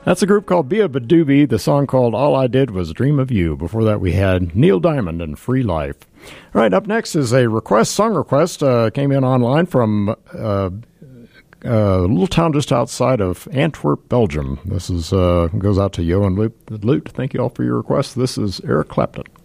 That's a group called Bia Badoobie, the song called All I Did Was Dream of You. Before that, we had Neil Diamond and Free Life. All right, up next is a song request, came in online from a little town just outside of Antwerp, Belgium. This is goes out to Yo and Lute. Thank you all for your request. This is Eric Clapton.